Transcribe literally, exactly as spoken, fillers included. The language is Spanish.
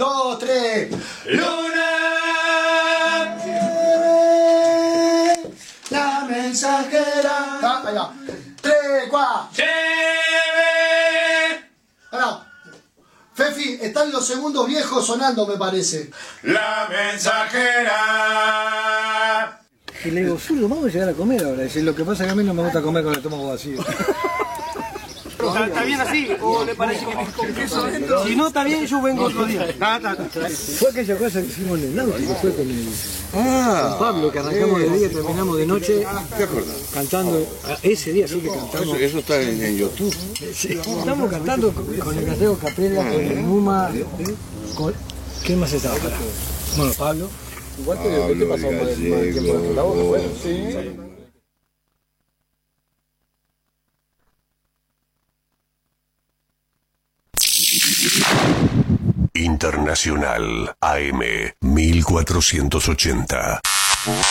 dos, tres. Luna, la mensajera. Ah, ahí va. Tres, cuatro. lleve Ahora. Fefi, están los segundos viejos sonando, me parece. la mensajera. Y le digo, Zurdo, vamos a llegar a comer ahora. Dice, lo que pasa es que a mí no me gusta comer con el estómago vacío. ¿Está, está bien así? ¿O le parece que con queso adentro? Si no está bien, yo vengo otro día. Ta, ta, ta. Fue aquella cosa que hicimos en el náutico, fue con, el, Ah, con Pablo, que arrancamos de día y terminamos de noche ¿te acordás? cantando. Ese día sí que cantamos. Eso, eso está en, en YouTube. Sí, estamos cantando con, con el Gasteo Capella, con el Numa. Con, ¿quién más estaba? Bueno, Pablo. Igual te, te pasó más, más tiempo en la voz, bueno, sí. Internacional A M mil cuatrocientos ochenta.